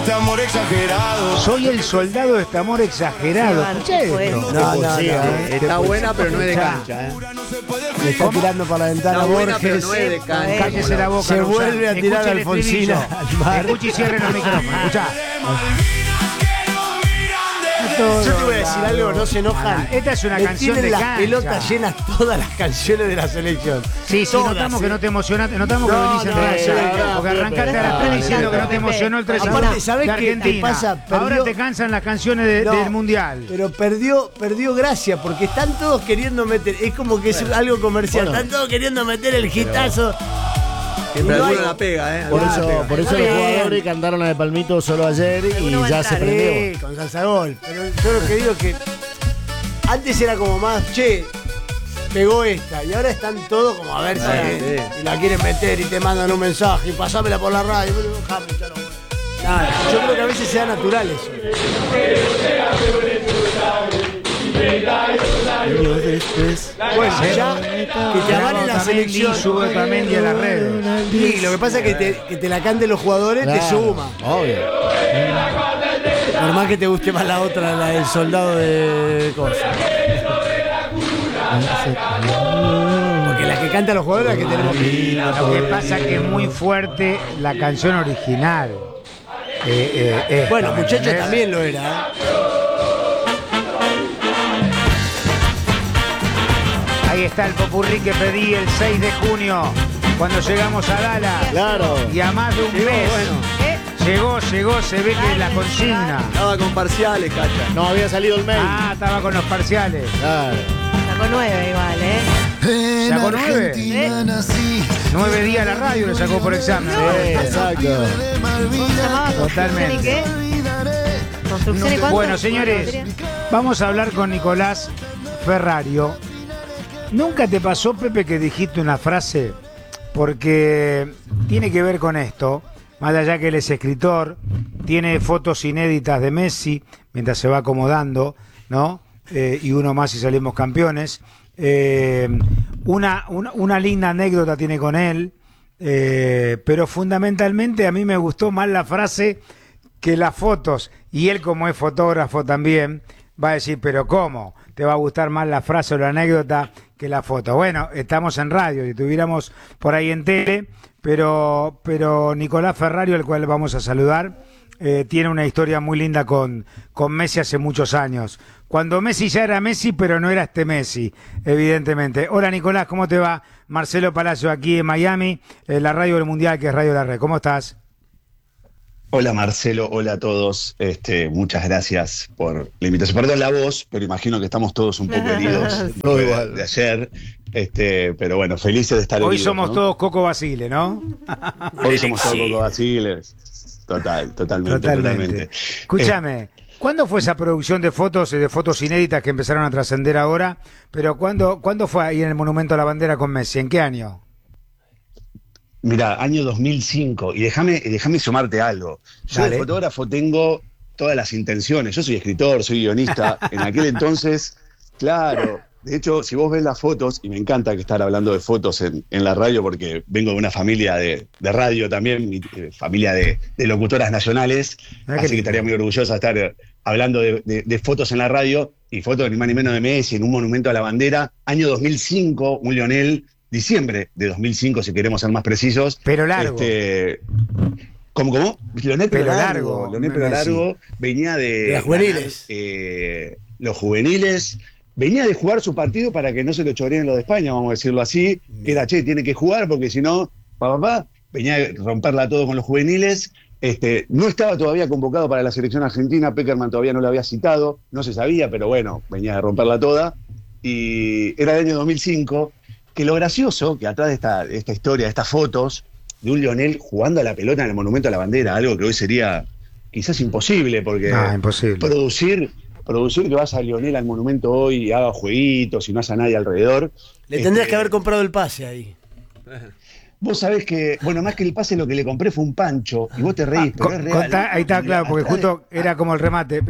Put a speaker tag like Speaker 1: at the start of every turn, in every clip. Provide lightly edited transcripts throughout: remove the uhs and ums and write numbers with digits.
Speaker 1: Este amor exagerado.
Speaker 2: Soy el soldado de este amor exagerado. Escuché esto.
Speaker 3: No, está buena, pero no es de cancha.
Speaker 4: Le está tirando para la ventana
Speaker 3: Está buena, pero
Speaker 4: Borges.
Speaker 3: no es de cancha.
Speaker 2: Cállese la boca.
Speaker 4: Se
Speaker 2: Roxana.
Speaker 4: vuelve a tirar
Speaker 2: Escuche el
Speaker 4: Alfonsina
Speaker 2: estribillo.
Speaker 4: al mar.
Speaker 2: Escuche y cierren el micrófono. Escuchá.
Speaker 4: Yo te voy a decir algo, no se enojan.
Speaker 2: Esta es una
Speaker 4: Le
Speaker 2: canción
Speaker 4: tienen
Speaker 2: de
Speaker 4: las
Speaker 2: cancha.
Speaker 4: pelotas llenas todas las canciones de la selección.
Speaker 2: Sí, sí,
Speaker 4: Todas,
Speaker 2: notamos
Speaker 4: ¿eh?
Speaker 2: que no te emocionaste, notamos que
Speaker 4: No,
Speaker 2: venís en
Speaker 4: no,
Speaker 2: racha, porque arrancaste a las 3 diciendo que no te
Speaker 5: Pepe.
Speaker 2: emocionó el 3
Speaker 4: Aparte, ¿sabés
Speaker 2: de
Speaker 4: qué te
Speaker 2: Argentina.
Speaker 4: pasa?
Speaker 2: Ahora te cansan las canciones
Speaker 4: No,
Speaker 2: del Mundial.
Speaker 4: Pero perdió gracia porque están todos queriendo meter. Es como que es algo comercial.
Speaker 6: Bueno.
Speaker 4: Están todos queriendo meter el hitazo.
Speaker 3: Siempre
Speaker 4: No hay-
Speaker 3: alguno la pega, ¿eh?
Speaker 6: Por
Speaker 3: Alguno la
Speaker 6: eso,
Speaker 3: pega.
Speaker 6: por eso
Speaker 4: Está
Speaker 6: los
Speaker 4: bien.
Speaker 6: jugadores cantaron a de Palmito solo ayer y
Speaker 5: Alguno va a
Speaker 6: ya se
Speaker 5: entrar,
Speaker 6: prendió.
Speaker 4: Sí, con salsa gol. Pero yo lo que digo es que antes era como más, che, pegó esta. Y ahora están todos como a ver si
Speaker 3: sí.
Speaker 4: y la quieren meter y te mandan un mensaje y pasámela por la radio. Déjame, chalo. Nada, yo creo que a veces sea natural eso. Bueno, ya que te avalen la selección.
Speaker 2: Sube Otamendi a las redes.
Speaker 4: Y lo que pasa es que te la canten los jugadores, te
Speaker 6: Claro,
Speaker 4: suma.
Speaker 6: obvio.
Speaker 4: Por más que te guste más la otra, la del soldado de cosas. Porque la que canta los jugadores es la que tenemos que...
Speaker 2: Lo que pasa es que es muy fuerte la canción original.
Speaker 4: Bueno, muchachos
Speaker 2: ¿entendés?
Speaker 4: también lo era. ¿eh?
Speaker 2: Ahí está el popurrí que pedí el 6 de junio, cuando llegamos a Dallas.
Speaker 6: Claro.
Speaker 2: Y a más de un mes. Llegó, se ve que es la consigna.
Speaker 3: Estaba con parciales, cacha.
Speaker 6: No había salido el mail.
Speaker 2: Ah, estaba con los parciales.
Speaker 6: Claro.
Speaker 5: Sacó 9 igual, ¿eh?
Speaker 2: ¿Sacó 9? 9 días la radio le sacó por examen.
Speaker 6: Sí, exacto.
Speaker 5: ¿Cómo se llamaba?
Speaker 2: Totalmente.
Speaker 5: ¿Construcción y qué? ¿Construcción y cuánto?
Speaker 2: Bueno, señores, vamos a hablar con Nicolás Ferrario. ¿Nunca te pasó, Pepe, que dijiste una frase? Porque tiene que ver con esto. Más allá que él es escritor, tiene fotos inéditas de Messi mientras se va acomodando, ¿no? Y uno más si salimos campeones. Una linda anécdota tiene con él, pero fundamentalmente a mí me gustó más la frase que las fotos. Y él, como es fotógrafo también, va a decir, pero ¿cómo? ¿Te va a gustar más la frase o la anécdota que la foto? Bueno, estamos en radio, si estuviéramos por ahí en tele, pero Nicolás Ferrario, al cual vamos a saludar, tiene una historia muy linda con Messi hace muchos años. Cuando Messi ya era Messi, pero no era este Messi, evidentemente. Hola Nicolás, ¿cómo te va? Marcelo Palacio aquí en Miami, la radio del Mundial, que es Radio La Red. ¿Cómo estás?
Speaker 7: Hola Marcelo, hola a todos. Muchas gracias por la invitación. Perdón la voz, pero imagino que estamos todos un poco heridos de ayer. Pero bueno, felices de estar
Speaker 2: Hoy
Speaker 7: heridos,
Speaker 2: somos
Speaker 7: ¿no?
Speaker 2: todos Coco Basile, ¿no?
Speaker 7: Hoy somos todos Coco Basiles. Totalmente.
Speaker 2: Escúchame, ¿cuándo fue esa producción de fotos inéditas que empezaron a trascender ahora? Pero ¿cuándo fue ahí en el Monumento a la Bandera con Messi? ¿En qué año?
Speaker 7: Mirá, año 2005. Y déjame sumarte algo. Yo
Speaker 2: Dale.
Speaker 7: de fotógrafo tengo todas las intenciones. Yo soy escritor, soy guionista. En aquel entonces, claro. De hecho, si vos ves las fotos, y me encanta que estar hablando de fotos en la radio, porque vengo de una familia de radio también, familia de locutoras nacionales, así que estaría muy orgullosa de estar hablando de fotos en la radio, y fotos ni más ni menos de Messi en un monumento a la bandera, año 2005, un Lionel, diciembre de 2005, si queremos ser más precisos.
Speaker 2: Pero largo.
Speaker 7: ¿Cómo? Lionel
Speaker 2: Pelo largo,
Speaker 7: Lionel Pelo
Speaker 2: Messi.
Speaker 7: Largo venía de
Speaker 4: las juveniles.
Speaker 7: Los juveniles. Venía de jugar su partido para que no se lo choreen los de España, vamos a decirlo así. Era, tiene que jugar porque si no, venía a romperla todo con los juveniles. No estaba todavía convocado para la selección argentina, Peckerman todavía no lo había citado, no se sabía, pero bueno, venía a romperla toda. Y era el año 2005, que lo gracioso, que atrás de esta historia, de estas fotos, de un Lionel jugando a la pelota en el Monumento a la Bandera, algo que hoy sería quizás imposible, porque
Speaker 2: imposible.
Speaker 7: producir que vas a Lionel al monumento hoy y haga jueguitos y no hace a nadie alrededor.
Speaker 4: Le tendrías que haber comprado el pase ahí.
Speaker 7: Vos sabés que, bueno, más que el pase, lo que le compré fue un pancho, y vos te reís, pero es real.
Speaker 2: Ahí está claro, porque justo era como el remate.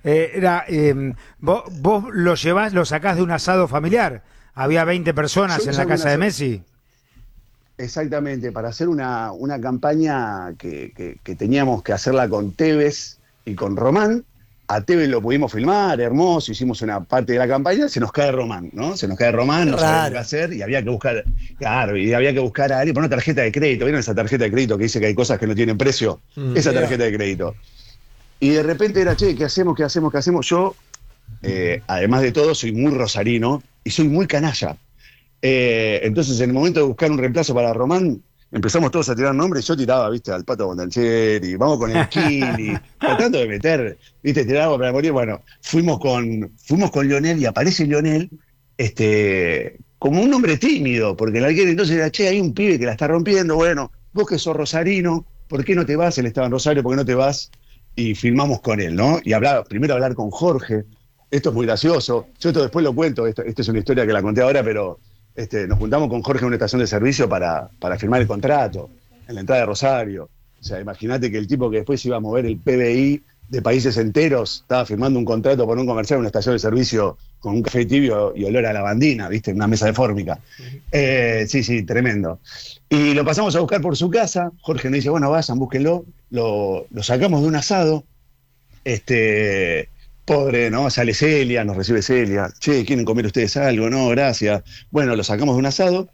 Speaker 2: Vos lo sacás de un asado familiar. Había 20 personas en la casa de Messi.
Speaker 7: exactamente, para hacer una campaña que teníamos que hacerla con Tevez y con Román. A Tevez lo pudimos filmar, hermoso, hicimos una parte de la campaña, se nos cae Román, ¿no? Se nos cae Román, no sabemos qué hacer, y había que buscar, claro, y había que buscar a alguien, poner una tarjeta de crédito. ¿Vieron esa tarjeta de crédito que dice que hay cosas que no tienen precio? Esa tarjeta de crédito. Y de repente era, che, ¿qué hacemos? Yo, además de todo, soy muy rosarino y soy muy canalla. Entonces, en el momento de buscar un reemplazo para Román, empezamos todos a tirar nombres. Yo tiraba, viste, al Pato Bondancheri, vamos con el Kili, tratando de meter, viste, tirar algo para morir. Bueno, fuimos con Lionel y aparece Lionel, como un hombre tímido, porque el arquero entonces era, che, hay un pibe que la está rompiendo. Bueno, vos que sos rosarino, ¿por qué no te vas? Él estaba en Rosario, ¿por qué no te vas? Y filmamos con él, ¿no? Y primero hablar con Jorge. Esto es muy gracioso. Yo esto después lo cuento. Esta es una historia que la conté ahora, pero nos juntamos con Jorge en una estación de servicio para firmar el contrato en la entrada de Rosario. O sea, imagínate que el tipo que después iba a mover el PBI de países enteros estaba firmando un contrato por un comercial en una estación de servicio con un café tibio y olor a lavandina, ¿viste? En una mesa de fórmica. Sí, tremendo. Y lo pasamos a buscar por su casa. Jorge nos dice, bueno, vayan, búsquenlo. Lo sacamos de un asado. Pobre, ¿no? Sale Celia, nos recibe Celia. Che, ¿quieren comer ustedes algo? No, gracias. Bueno, lo sacamos de un asado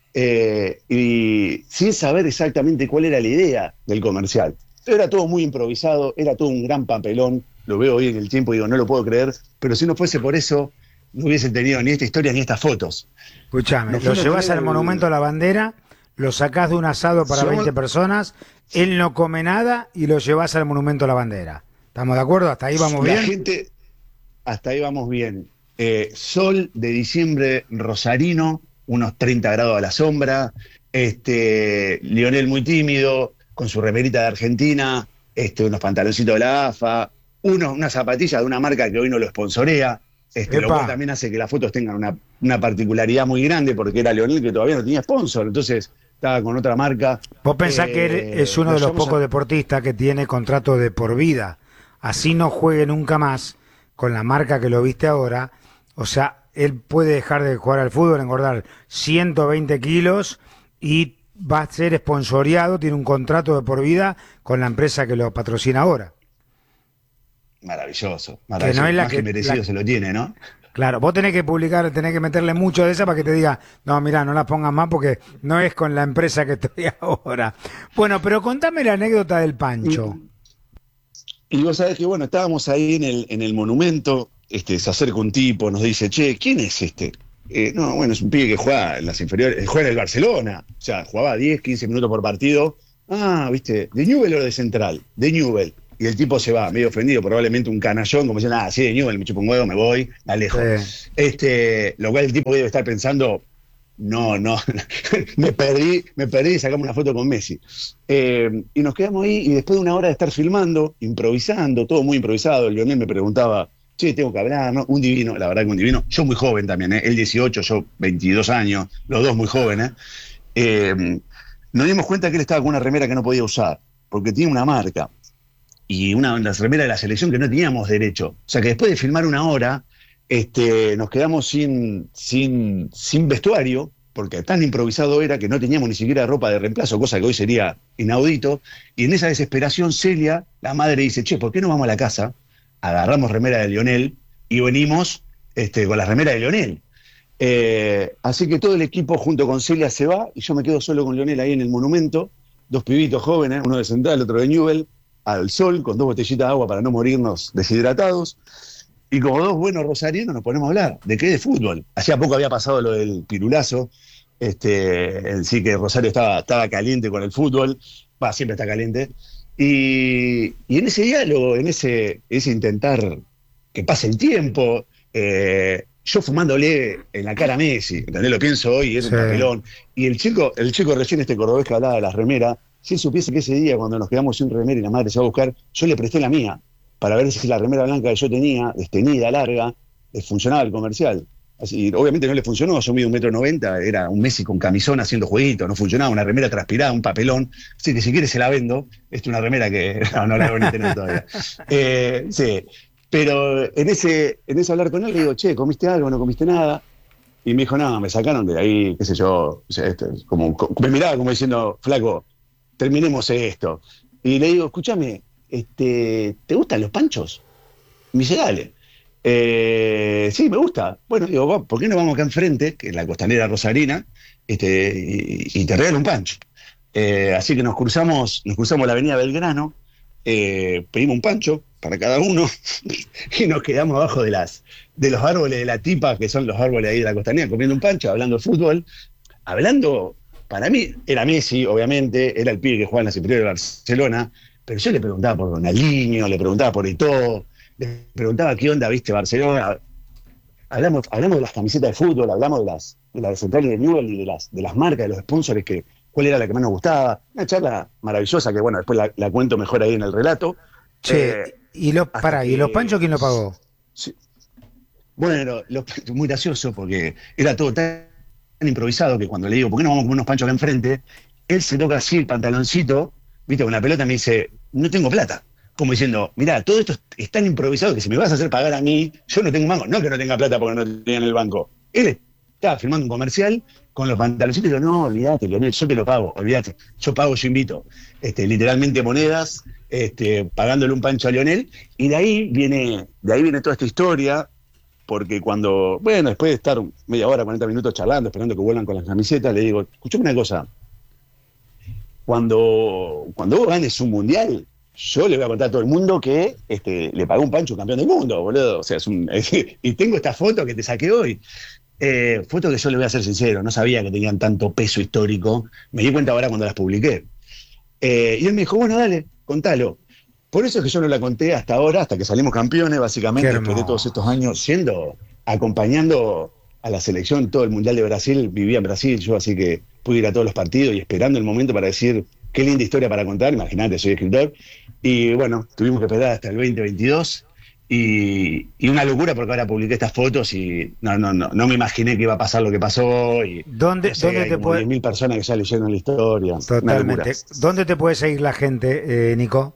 Speaker 7: y sin saber exactamente cuál era la idea del comercial. Era todo muy improvisado, era todo un gran papelón. Lo veo hoy en el tiempo y digo, no lo puedo creer. Pero si no fuese por eso, no hubiesen tenido ni esta historia ni estas fotos.
Speaker 2: Escuchame, lo llevas al Monumento a la Bandera, lo sacás de un asado para 20 personas, él no come nada y lo llevas al Monumento a la Bandera. ¿Estamos de acuerdo? ¿Hasta ahí vamos bien?
Speaker 7: Gente, hasta ahí vamos bien. Sol de diciembre rosarino, unos 30 grados a la sombra. Lionel muy tímido, con su remerita de Argentina, unos pantaloncitos de la AFA, una zapatilla de una marca que hoy no lo sponsorea. Lo cual también hace que las fotos tengan una particularidad muy grande, porque era Lionel que todavía no tenía sponsor, entonces estaba con otra marca.
Speaker 2: Vos pensás que él es uno de los pocos deportistas que tiene contrato de por vida. Así no juegue nunca más con la marca que lo viste ahora. O sea, él puede dejar de jugar al fútbol, engordar 120 kilos y va a ser esponsoreado, tiene un contrato de por vida con la empresa que lo patrocina ahora.
Speaker 7: Maravilloso.
Speaker 2: Que no es la
Speaker 7: más que merecido se lo tiene, ¿no?
Speaker 2: Claro, vos tenés que publicar, tenés que meterle mucho de esa para que te diga, no, mirá, no la pongas más porque no es con la empresa que estoy ahora. Bueno, pero contame la anécdota del Pancho.
Speaker 7: Y vos sabés que, bueno, estábamos ahí en el monumento, se acerca un tipo, nos dice, che, ¿quién es este? No, bueno, es un pibe que juega en las inferiores, juega en el Barcelona, o sea, jugaba 10, 15 minutos por partido. Ah, ¿viste? ¿De Newell o de Central? De Newell. Y el tipo se va, medio ofendido, probablemente un canallón, como diciendo, sí, de Newell, me chupo un huevo, me voy, me alejo. Sí. Lo cual el tipo debe estar pensando, no, me perdí y sacamos una foto con Messi. Y nos quedamos ahí, y después de una hora de estar filmando, improvisando, todo muy improvisado, el Lionel me preguntaba, che, tengo que hablar, ¿no? Un divino, la verdad que un divino. Yo muy joven también, él 18, yo 22 años, los dos muy jóvenes. Nos dimos cuenta que él estaba con una remera que no podía usar, porque tiene una marca, y una remera de la selección que no teníamos derecho. O sea que después de filmar una hora, nos quedamos sin vestuario, porque tan improvisado era que no teníamos ni siquiera ropa de reemplazo, cosa que hoy sería inaudito. Y en esa desesperación, Celia, la madre, dice, che, ¿por qué no vamos a la casa? Agarramos remera de Lionel y venimos con la remera de Lionel. Así que todo el equipo junto con Celia se va y yo me quedo solo con Lionel ahí en el monumento, dos pibitos jóvenes, uno de Central, otro de Newell, al sol, con 2 botellitas de agua para no morirnos deshidratados. Y como dos buenos rosarinos nos ponemos a hablar. ¿De qué? De fútbol. Hacía poco había pasado lo del pirulazo. Sí que Rosario estaba caliente con el fútbol. Siempre está caliente. Y en ese diálogo, en ese intentar que pase el tiempo, yo fumándole en la cara a Messi, ¿entendés? Lo pienso hoy, es un papelón. Y el chico recién cordobés que hablaba de las remeras, si él supiese que ese día cuando nos quedamos sin remera y la madre se va a buscar, yo le presté la mía, para ver si la remera blanca que yo tenía, desteñida, larga, funcionaba el comercial. Así, obviamente no le funcionó, yo mido 1,90 m, era un Messi con camisón haciendo jueguito, no funcionaba, una remera transpirada, un papelón. Así que si quieres se la vendo, es una remera que no la voy a tener todavía. Sí, pero en ese hablar con él le digo, che, ¿comiste algo? ¿No comiste nada? Y me dijo, no, me sacaron de ahí, qué sé yo, o sea, me miraba como diciendo, flaco, terminemos esto. Y le digo, escúchame, ¿te gustan los panchos? Me dice, dale. Sí, me gusta. Bueno, digo, ¿por qué no vamos acá enfrente, que es la costanera rosarina, y te regalo un pancho? Así que nos cruzamos la avenida Belgrano, pedimos un pancho para cada uno y nos quedamos abajo de los árboles de la tipa, que son los árboles ahí de la costanera, comiendo un pancho, hablando de fútbol, para mí, era Messi, obviamente, era el pibe que jugaba en la superior de Barcelona, pero yo le preguntaba por Ronaldinho, le preguntaba por Eto'o, le preguntaba qué onda, viste, Barcelona. Hablamos de las camisetas de fútbol, hablamos de las de Central y de Newell y de las marcas, de los sponsors, cuál era la que más nos gustaba. Una charla maravillosa que, bueno, después la cuento mejor ahí en el relato.
Speaker 2: Che, ¿y los panchos quién lo pagó?
Speaker 7: Sí. Bueno, muy gracioso porque era todo tan improvisado que cuando le digo, ¿por qué no vamos a comer unos panchos acá enfrente? Él se toca así el pantaloncito, viste, con la pelota, y me dice, no tengo plata. Como diciendo, mirá, todo esto es tan improvisado que si me vas a hacer pagar a mí, yo no tengo mango. No que no tenga plata porque no tenía en el banco. Él estaba firmando un comercial con los pantaloncitos y digo, no, olvídate, Leonel, yo te lo pago, olvídate. Yo pago, yo invito. Literalmente monedas, pagándole un pancho a Leonel. Y de ahí viene toda esta historia, porque después de estar media hora, 40 minutos charlando, esperando que vuelvan con las camisetas, le digo, escuchame una cosa, cuando vos ganes un mundial, yo le voy a contar a todo el mundo que le pagó un pancho campeón del mundo, boludo. O sea, y tengo esta foto que te saqué hoy. Foto que yo le voy a ser sincero, no sabía que tenían tanto peso histórico. Me di cuenta ahora cuando las publiqué. Y él me dijo, bueno, dale, contalo. Por eso es que yo no la conté hasta ahora, hasta que salimos campeones, básicamente, después de todos estos años acompañando a la selección, todo el Mundial de Brasil, vivía en Brasil yo, así que pude ir a todos los partidos y esperando el momento para decir qué linda historia para contar, imagínate, soy escritor. Y bueno, tuvimos que esperar hasta el 2022 y una locura porque ahora publiqué estas fotos y no me imaginé que iba a pasar lo que pasó. Y,
Speaker 2: ¿Dónde te puede
Speaker 7: 10.000 personas que ya leyeron la historia.
Speaker 2: Totalmente. ¿Dónde te puede seguir la gente, Nico?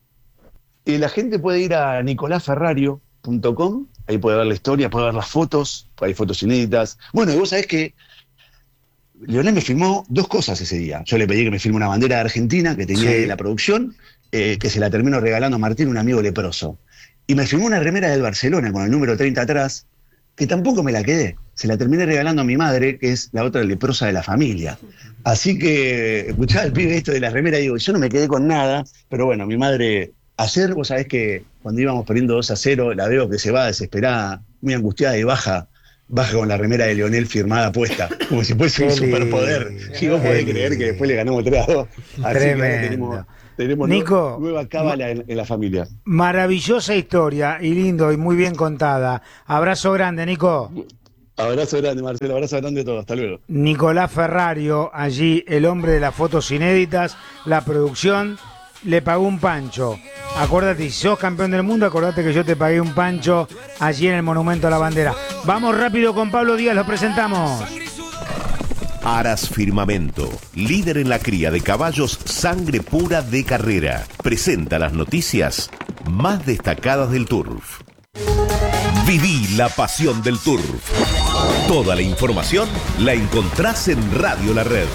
Speaker 7: Y la gente puede ir a nicolasferrario.com, ahí puede ver la historia, puede ver las fotos, hay fotos inéditas. Bueno, y vos sabés que Leonel me filmó 2 cosas ese día. Yo le pedí que me filme una bandera de Argentina que tenía ahí en la producción, que se la terminó regalando a Martín, un amigo leproso. Y me filmó una remera del Barcelona con el número 30 atrás, que tampoco me la quedé. Se la terminé regalando a mi madre, que es la otra leprosa de la familia. Así que escuchaba el pibe esto de la remera y digo, yo no me quedé con nada, pero bueno, mi madre, ayer, vos sabés que cuando íbamos perdiendo 2-0, la veo que se va desesperada, muy angustiada y baja con la remera de Leonel firmada puesta, como si fuese un superpoder. Y vos podés creer que después le ganamos 3-2. Así que tenemos
Speaker 2: Nico,
Speaker 7: nueva cábala en la familia.
Speaker 2: Maravillosa historia y lindo y muy bien contada. Abrazo grande, Nico.
Speaker 7: Abrazo grande, Marcelo, abrazo grande a todos, hasta luego.
Speaker 2: Nicolás Ferrario, allí el hombre de las fotos inéditas, la producción, le pagó un pancho. Acordate, si sos campeón del mundo, acordate que yo te pagué un pancho allí en el Monumento a la Bandera. Vamos rápido con Pablo Díaz, lo presentamos.
Speaker 1: Aras Firmamento, líder en la cría de caballos sangre pura de carrera, presenta las noticias más destacadas del turf. Viví la pasión del turf. Toda la información la encontrás en Radio La Red.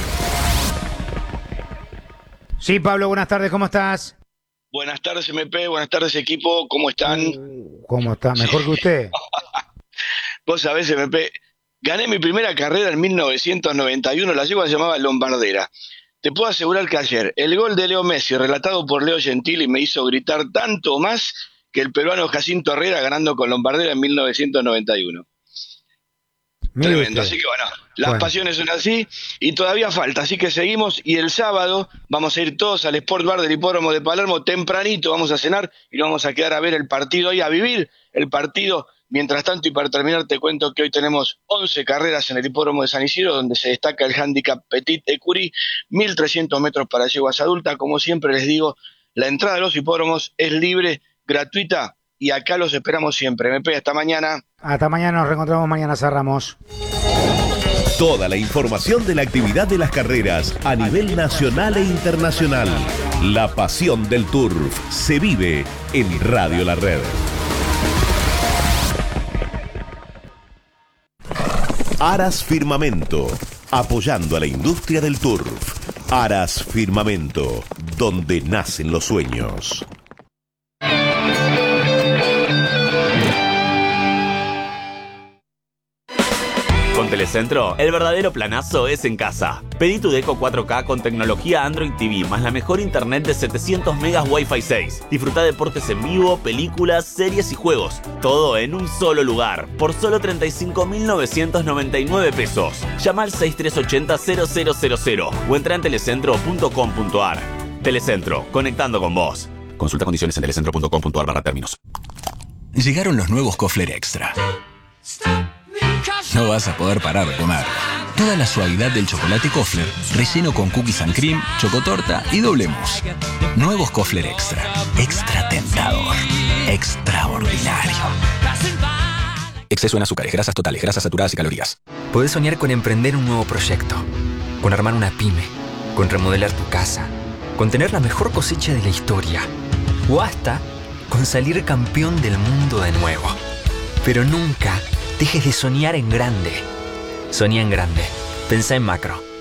Speaker 2: Sí, Pablo, buenas tardes, ¿cómo estás?
Speaker 8: Buenas tardes, MP, buenas tardes, equipo, ¿cómo están?
Speaker 2: ¿Cómo está? ¿Mejor que usted?
Speaker 8: Vos sabés, MP, gané mi primera carrera en 1991, la yegua se llamaba Lombardera. Te puedo asegurar que ayer el gol de Leo Messi, relatado por Leo Gentili, me hizo gritar tanto más que el peruano Jacinto Herrera ganando con Lombardera en 1991. Tremendo, así que bueno, las pasiones son así y todavía falta, así que seguimos y el sábado vamos a ir todos al Sport Bar del Hipódromo de Palermo tempranito, vamos a cenar y nos vamos a quedar a ver el partido y a vivir el partido. Mientras tanto, y para terminar, te cuento que hoy tenemos 11 carreras en el Hipódromo de San Isidro, donde se destaca el handicap Petit Ecurie, 1.300 metros para yeguas adultas. Como siempre les digo, la entrada a los hipódromos es libre, gratuita, y acá los esperamos siempre. MP, hasta mañana.
Speaker 2: Hasta mañana, nos reencontramos mañana, cerramos.
Speaker 1: Toda la información de la actividad de las carreras a nivel nacional e internacional. La pasión del turf se vive en Radio La Red. Aras Firmamento, apoyando a la industria del turf. Aras Firmamento, donde nacen los sueños.
Speaker 9: Con Telecentro, el verdadero planazo es en casa. Pedí tu Deco 4K con tecnología Android TV, más la mejor internet de 700 megas Wi-Fi 6. Disfruta deportes en vivo, películas, series y juegos. Todo en un solo lugar, por solo 35.999 pesos. Llama al 6380-0000 o entra en telecentro.com.ar. Telecentro, conectando con vos. Consulta condiciones en telecentro.com.ar/términos.
Speaker 10: Llegaron los nuevos Kofler Extra. No vas a poder parar de comer. Toda la suavidad del chocolate Kofler, relleno con cookies and cream, chocotorta y doble mousse. Nuevos Kofler Extra. Extra tentador. Extraordinario. Exceso en azúcares, grasas totales, grasas saturadas y calorías.
Speaker 11: Podés soñar con emprender un nuevo proyecto, con armar una pyme, con remodelar tu casa, con tener la mejor cosecha de la historia, o hasta con salir campeón del mundo de nuevo. Pero nunca dejes de soñar en grande. Soñá en grande. Pensá en macro.